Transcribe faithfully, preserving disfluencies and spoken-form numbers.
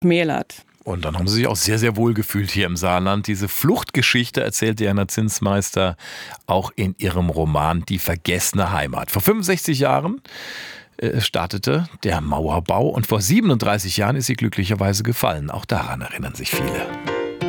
Mehlert. Und dann haben Sie sich auch sehr, sehr wohl gefühlt hier im Saarland. Diese Fluchtgeschichte erzählt Diana Zinsmeister auch in ihrem Roman Die vergessene Heimat. Vor fünfundsechzig Jahren äh, startete der Mauerbau und vor siebenunddreißig Jahren ist sie glücklicherweise gefallen. Auch daran erinnern sich viele.